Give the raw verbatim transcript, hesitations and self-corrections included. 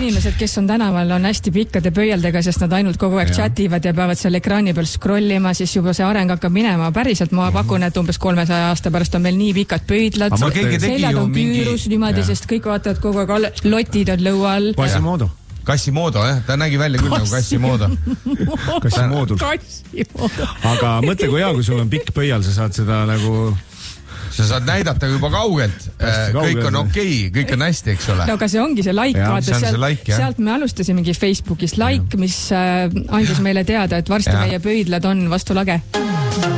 inimesed, kes on tänaval, on hästi pikkade pöialdega, sest nad ainult kogu aeg chativad ja peavad seal ekraani peal scrollima, siis juba see areng hakkab minema päriselt. Ma pakun, et umbes kolmesaja aasta pärast on meil nii pikad pöidlad, seljad on küürus niimoodi, sest kõik vaatavad kogu aeg, lotid on lõua all. Quasimodo. Quasimodo, jah, ta nägi välja küll nagu Quasimodo. Quasimodo. Aga mõtle, kui hea, kui sul on pikk pöial, sa saad seda nagu... Sa saad näidata juba kaugelt, kõik on okei, kõik on hästi, eks ole. No aga see ongi see like, ja, vaata, see sealt, like, sealt me alustasimegi Facebookis like, mis äh, andis meile teada, et varsti ja. meie pöidlad on vastu lage.